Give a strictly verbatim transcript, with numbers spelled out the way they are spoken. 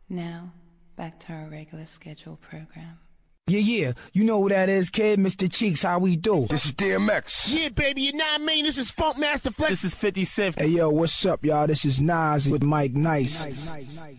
Now, back to our regular scheduled program. Yeah, yeah, you know who that is, kid. Mister Cheeks, how we do? This is D M X. Yeah, baby, you know what I mean? This is Funk Master Flex. This is fifty Cent. Hey, yo, what's up, y'all? This is Nas with Mike Nice. Nice, nice, nice.